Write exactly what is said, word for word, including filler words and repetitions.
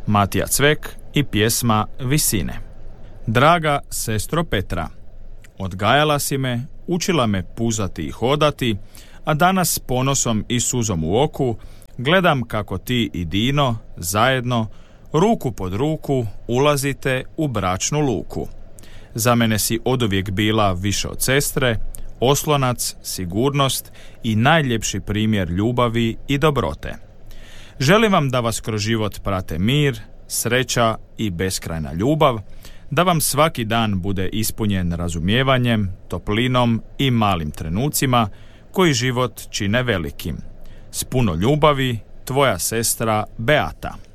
Matija Cvek i pjesma Visine. Draga sestro Petra, odgajala si me, učila me puzati i hodati, a danas s ponosom i suzom u oku gledam kako ti i Dino zajedno, ruku pod ruku, ulazite u bračnu luku. Za mene si oduvijek bila više od sestre, oslonac, sigurnost i najljepši primjer ljubavi i dobrote. Želim vam da vas kroz život prate mir, sreća i beskrajna ljubav, da vam svaki dan bude ispunjen razumijevanjem, toplinom i malim trenucima koji život čine velikim. S puno ljubavi, tvoja sestra Beata.